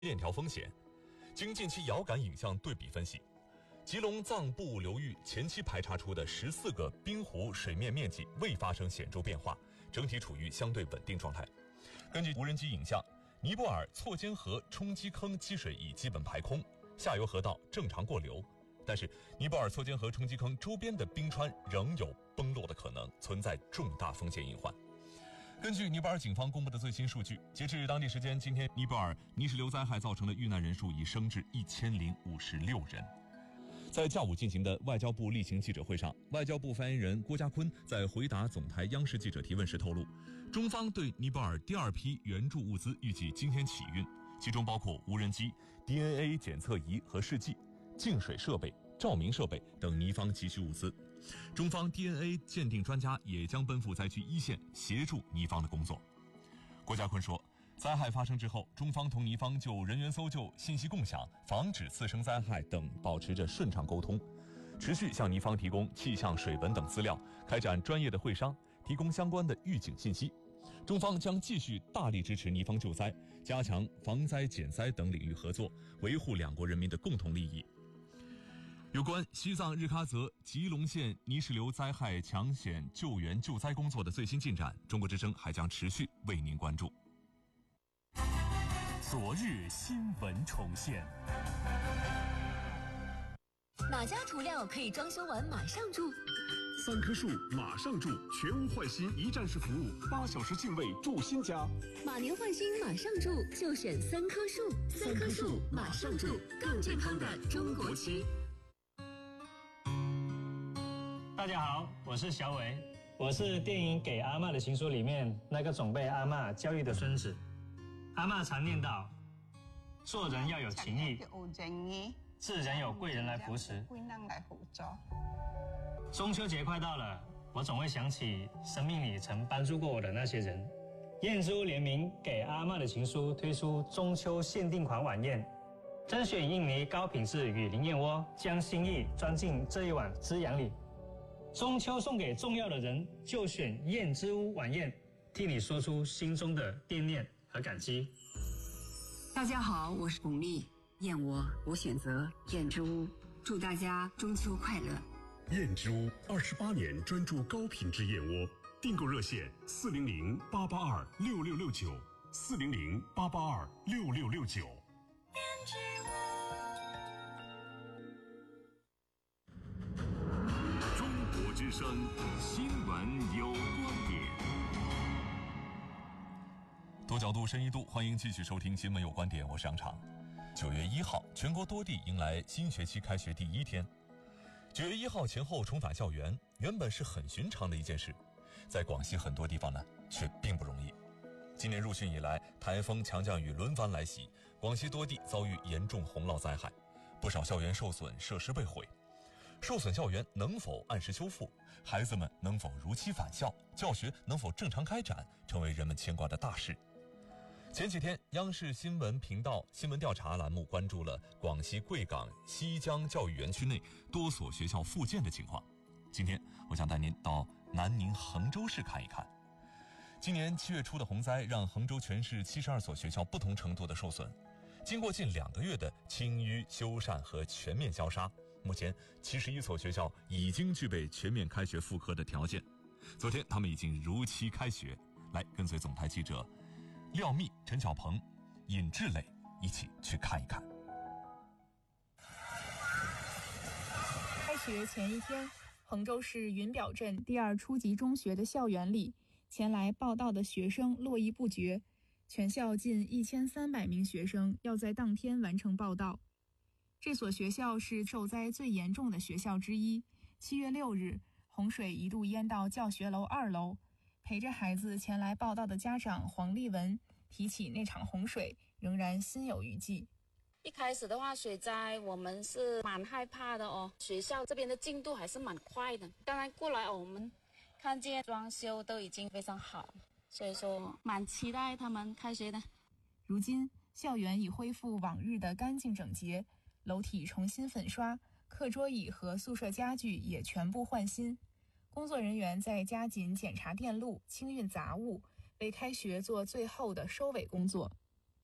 链条风险。经近期遥感影像对比分析，吉隆藏布流域前期排查出的14个冰湖水面面积未发生显著变化，整体处于相对稳定状态。根据无人机影像，尼泊尔错尖河冲积坑积水已基本排空，下游河道正常过流。但是，尼泊尔错尖河冲积坑周边的冰川仍有崩落的可能，存在重大风险隐患。根据尼泊尔警方公布的最新数据，截至当地时间今天，尼泊尔泥石流灾害造成的遇难人数已升至1056人。在下午进行的外交部例行记者会上，外交部发言人郭家坤在回答总台央视记者提问时透露，中方对尼泊尔第2批援助物资预计今天起运，其中包括无人机、DNA 检测仪和试剂、净水设备、照明设备等尼方急需物资。中方 DNA 鉴定专家也将奔赴灾区一线协助尼方的工作。郭家坤说，灾害发生之后，中方同尼方就人员搜救、信息共享、防止次生灾害等保持着顺畅沟通，持续向尼方提供气象、水文等资料，开展专业的会商，提供相关的预警信息。中方将继续大力支持尼方救灾，加强防灾减灾等领域合作，维护两国人民的共同利益。有关西藏日喀则吉隆县泥石流灾害抢险救援救灾工作的最新进展，中国之声还将持续为您关注。 昨日新闻重现。 哪家涂料可以装修完马上住 ？3棵树马上住，全屋换新一站式服务，8小时净位住新家。 马年换新马上住，就选3棵树。3棵树马上住，更健康的中国区。 大家好，我是小伟，我是电影《给阿嬷的情书》里面那个总被阿嬷教育的孙子。阿嬷常念叨，做人要有情义，自然有贵人来扶持。中秋节快到了，我总会想起生命里曾帮助过我的那些人。燕之屋联名《给阿嬷的情书》推出中秋限定款晚宴，甄选印尼高品质雨林燕窝，将心意装进这一碗滋养里。中秋送给重要的人，就选燕之屋晚宴，替你说出心中的惦念和感激。 大家好，我是巩俐，燕窝我选择燕之屋，祝大家中秋快乐。 燕之屋28年专注高品质燕窝，订购热线400-882-6669，400-882-6669。 中国之声新闻有观点。 多角度、深一度，欢迎继续收听《新闻有观点》，我是杨常。9月1号，全国多地迎来新学期开学第1天。9月1号前后重返校园，原本是很寻常的一件事，在广西很多地方呢，却并不容易。今年入汛以来，台风、强降雨轮番来袭，广西多地遭遇严重洪涝灾害，不少校园受损，设施被毁。受损校园能否按时修复？孩子们能否如期返校？教学能否正常开展？成为人们牵挂的大事。前几天，央视新闻频道新闻调查栏目关注了广西贵港西江教育园区内多所学校复建的情况。今天，我想带您到南宁衡州市看一看。今年7月初的洪灾让衡州全市72所学校不同程度的受损。经过近2个月的清淤、修缮和全面消杀，目前71所学校已经具备全面开学复课的条件。昨天，他们已经如期开学。来，跟随总台记者廖密、陈小鹏、尹志磊一起去看一看。 开学前一天，衡州市云表镇第2初级中学的校园里，前来报到的学生络绎不绝，全校近1300名学生要在当天完成报到。这所学校是受灾最严重的学校之一。7月6日，洪水一度淹到教学楼2楼。陪着孩子前来报到的家长黄丽文提起那场洪水，仍然心有余悸。 一开始的话，水灾我们是蛮害怕的哦。学校这边的进度还是蛮快的。当然过来我们看见装修都已经非常好，所以说蛮期待他们开学的。 如今校园已恢复往日的干净整洁，楼体重新粉刷，课桌椅和宿舍家具也全部换新。工作人员在加紧检查电路、清运杂物，为开学做最后的收尾工作。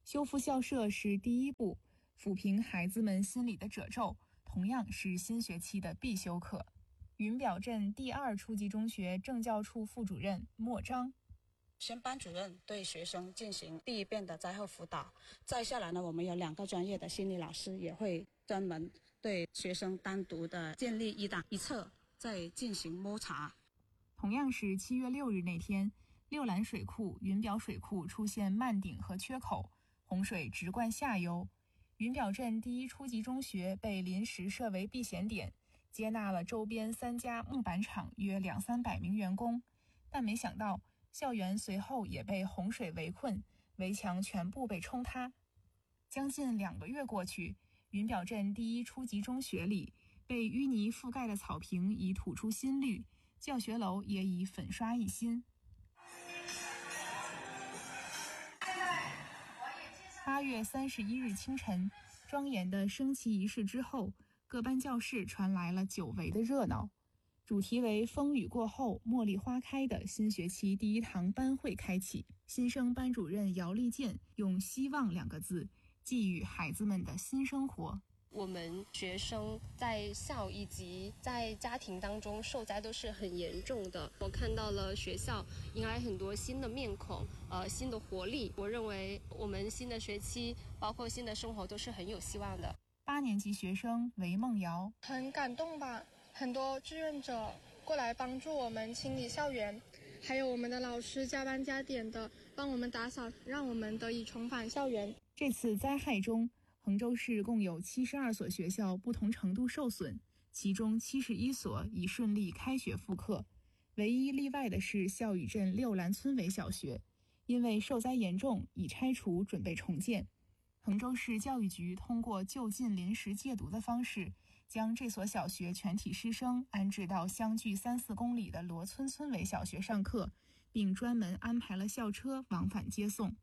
修复校舍是第一步，抚平孩子们心里的褶皱，同样是新学期的必修课。云表镇第2初级中学政教处副主任莫章。 先班主任对学生进行第一遍的灾后辅导，再下来呢，我们有2个专业的心理老师也会专门对学生单独的建立一档一册，再进行摸查。 同样是7月6日那天，六兰水库、云表水库出现漫顶和缺口，洪水直灌下游。云表镇第1初级中学被临时设为避险点，接纳了周边3家木板厂约200-300名员工，但没想到校园随后也被洪水围困，围墙全部被冲塌。将近2个月过去，云表镇第1初级中学里被淤泥覆盖的草坪已吐出新绿，教学楼也已粉刷一新。8月31日清晨，庄严的升旗仪式之后，各班教室传来了久违的热闹。主题为风雨过后茉莉花开的新学期第1堂班会开启，新生班主任姚丽健用希望2个字寄予孩子们的新生活。 我们学生在校以及在家庭当中受灾都是很严重的，我看到了学校迎来很多新的面孔，新的活力。我认为我们新的学期包括新的生活都是很有希望的。 8年级学生韦梦瑶， 很感动吧，很多志愿者过来帮助我们清理校园，还有我们的老师加班加点的帮我们打扫，让我们得以重返校园。 这次灾害中，衡州市共有72所学校不同程度受损，其中71所已顺利开学复课。唯一例外的是孝宇镇六兰村委小学，因为受灾严重，已拆除准备重建。衡州市教育局通过就近临时借读的方式，将这所小学全体师生安置到相距3-4公里的罗村村委小学上课，并专门安排了校车往返接送。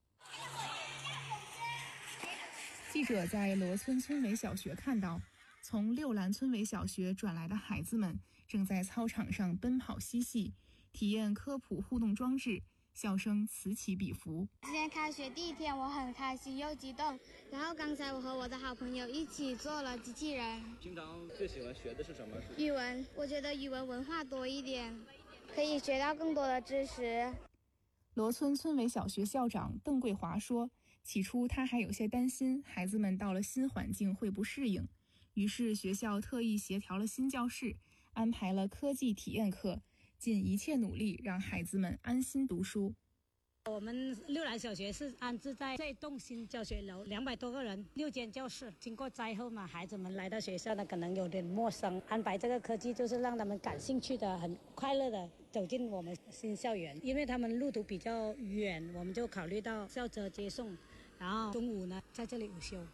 记者在罗村村委小学看到，从六兰村委小学转来的孩子们正在操场上奔跑嬉戏，体验科普互动装置，笑声此起彼伏。 今天开学第1天，我很开心又激动。然后刚才我和我的好朋友一起做了机器人。 平常最喜欢学的是什么？ 语文，我觉得语文文化多一点，可以学到更多的知识。 罗村村委小学校长邓桂华说，起初他还有些担心孩子们到了新环境会不适应，于是学校特意协调了新教室，安排了科技体验课，尽一切努力让孩子们安心读书。 我们六兰小学是安置在这栋新教学楼，200多个人，6间教室。经过灾后嘛，孩子们来到学校呢，可能有点陌生，安排这个科技就是让他们感兴趣的、很快乐的走进我们新校园。因为他们路途比较远，我们就考虑到校车接送，然后中午呢在这里午休。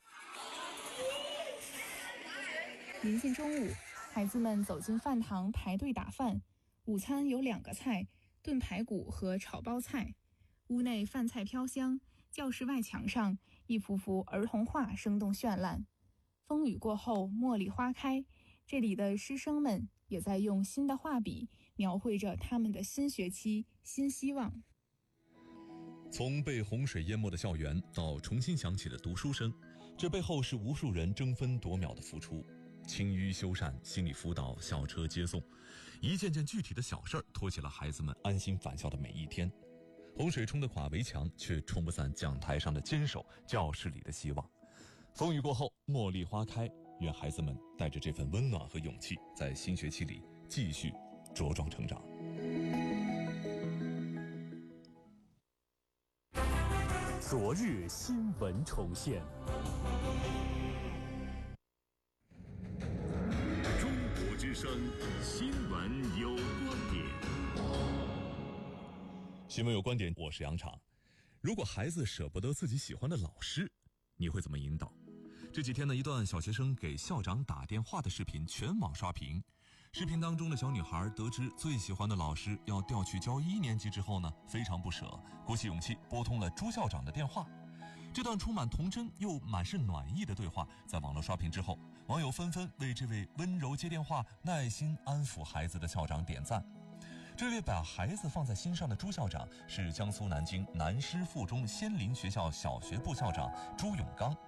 临近中午，孩子们走进饭堂排队打饭。午餐有2个菜，炖排骨和炒包菜。屋内饭菜飘香，教室外墙上一幅幅儿童画生动绚烂。风雨过后茉莉花开，这里的师生们也在用新的画笔描绘着他们的新学期新希望。 从被洪水淹没的校园到重新响起的读书声，这背后是无数人争分夺秒的付出。清淤修缮、心理辅导、校车接送，一件件具体的小事儿托起了孩子们安心返校的每一天。洪水冲得垮围墙，却冲不散讲台上的坚守，教室里的希望。风雨过后茉莉花开，愿孩子们带着这份温暖和勇气，在新学期里继续茁壮成长。 昨日新闻重现。 中国之声新闻有观点。 新闻有观点，我是杨昶。如果孩子舍不得自己喜欢的老师，你会怎么引导？这几天呢，一段小学生给校长打电话的视频全网刷屏。视频当中的小女孩得知最喜欢的老师要调去教1年级之后呢，非常不舍，鼓起勇气拨通了朱校长的电话。这段充满童真又满是暖意的对话，在网络刷屏之后，网友纷纷为这位温柔接电话、耐心安抚孩子的校长点赞。 这位把孩子放在心上的朱校长是江苏南京南师附中仙林学校小学部校长朱永刚。